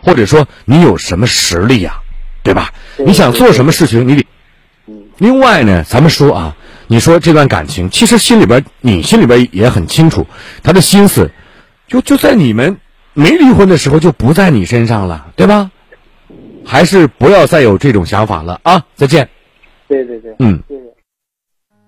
或者说你有什么实力呀，对吧？你想做什么事情，你得。另外呢，咱们说啊，你说这段感情，其实你心里边也很清楚，他的心思就在你们没离婚的时候就不在你身上了，对吧？还是不要再有这种想法了啊！再见。 对对对， 嗯。 谢谢。